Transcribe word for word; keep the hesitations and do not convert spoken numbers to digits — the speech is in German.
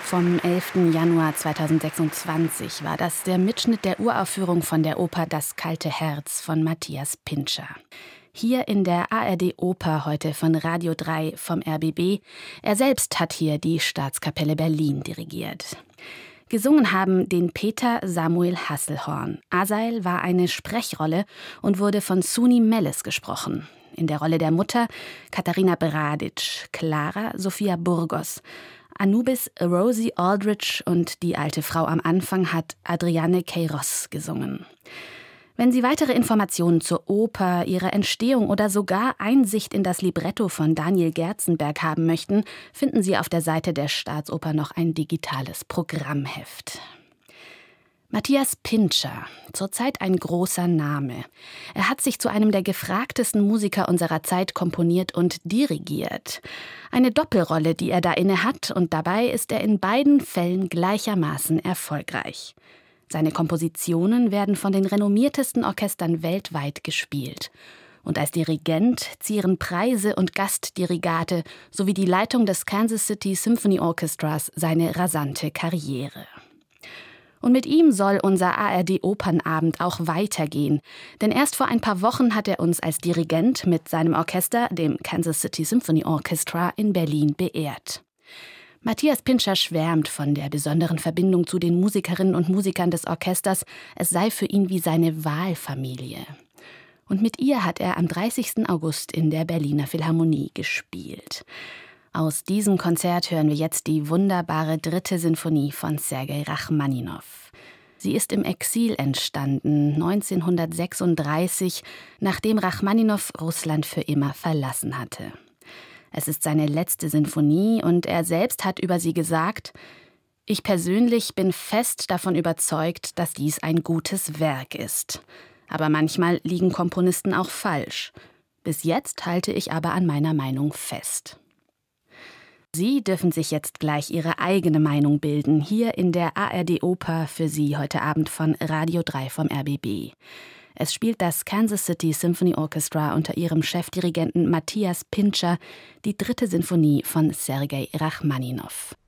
Vom elften Januar zweitausendsechsundzwanzig war das der Mitschnitt der Uraufführung von der Oper Das kalte Herz von Matthias Pintscher. Hier in der A R D-Oper heute von Radio drei vom R B B. Er selbst hat hier die Staatskapelle Berlin dirigiert. Gesungen haben den Peter Samuel Hasselhorn. Asael war eine Sprechrolle und wurde von Suni Melles gesprochen. In der Rolle der Mutter Katharina Bradic, Clara Sophia Burgos. Anubis Rosie Aldrich und die alte Frau am Anfang hat Adriane Queiroz gesungen. Wenn Sie weitere Informationen zur Oper, ihrer Entstehung oder sogar Einsicht in das Libretto von Daniel Gerzenberg haben möchten, finden Sie auf der Seite der Staatsoper noch ein digitales Programmheft. Matthias Pintscher, zurzeit ein großer Name. Er hat sich zu einem der gefragtesten Musiker unserer Zeit komponiert und dirigiert. Eine Doppelrolle, die er da inne hat, und dabei ist er in beiden Fällen gleichermaßen erfolgreich. Seine Kompositionen werden von den renommiertesten Orchestern weltweit gespielt. Und als Dirigent zieren Preise und Gastdirigate sowie die Leitung des Kansas City Symphony Orchestras seine rasante Karriere. Und mit ihm soll unser A R D-Opernabend auch weitergehen. Denn erst vor ein paar Wochen hat er uns als Dirigent mit seinem Orchester, dem Kansas City Symphony Orchestra, in Berlin beehrt. Matthias Pintscher schwärmt von der besonderen Verbindung zu den Musikerinnen und Musikern des Orchesters. Es sei für ihn wie seine Wahlfamilie. Und mit ihr hat er am dreißigsten August in der Berliner Philharmonie gespielt. Aus diesem Konzert hören wir jetzt die wunderbare dritte Sinfonie von Sergei Rachmaninow. Sie ist im Exil entstanden, neunzehnhundertsechsunddreißig, nachdem Rachmaninow Russland für immer verlassen hatte. Es ist seine letzte Sinfonie und er selbst hat über sie gesagt: Ich persönlich bin fest davon überzeugt, dass dies ein gutes Werk ist. Aber manchmal liegen Komponisten auch falsch. Bis jetzt halte ich aber an meiner Meinung fest. Sie dürfen sich jetzt gleich Ihre eigene Meinung bilden, hier in der A R D-Oper für Sie heute Abend von Radio drei vom R B B. Es spielt das Kansas City Symphony Orchestra unter ihrem Chefdirigenten Matthias Pintscher die dritte Sinfonie von Sergei Rachmaninow.